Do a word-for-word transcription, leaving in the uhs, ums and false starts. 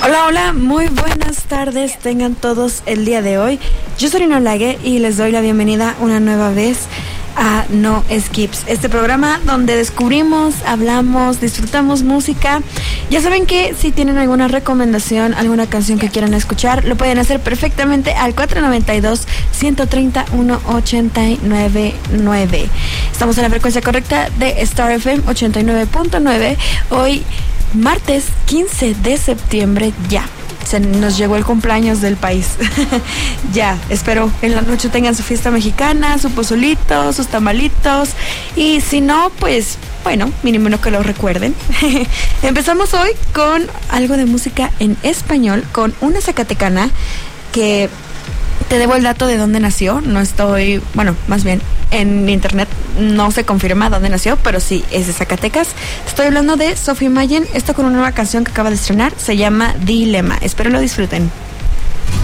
Hola, hola, muy buenas tardes tengan todos el día de hoy. Yo soy Rino Lague y les doy la bienvenida una nueva vez a No Skips, este programa donde descubrimos, hablamos, disfrutamos música. Ya saben que si tienen alguna recomendación, alguna canción que quieran escuchar, lo pueden hacer perfectamente al cuatro nueve dos, uno tres cero, uno ocho nueve nueve. Estamos en la frecuencia correcta de Star F M ochenta y nueve punto nueve. Hoy martes quince de septiembre, ya se nos llegó el cumpleaños del país. Ya, espero en la noche tengan su fiesta mexicana, su pozolito, sus tamalitos, y si no, pues bueno, mínimo no que lo recuerden. Empezamos hoy con algo de música en español, con una zacatecana que te debo el dato de dónde nació. No estoy, bueno, más bien en internet no se confirma dónde nació, pero sí es de Zacatecas. Estoy hablando de Sophie Mayen, esto con una nueva canción que acaba de estrenar, se llama Dilema. Espero lo disfruten.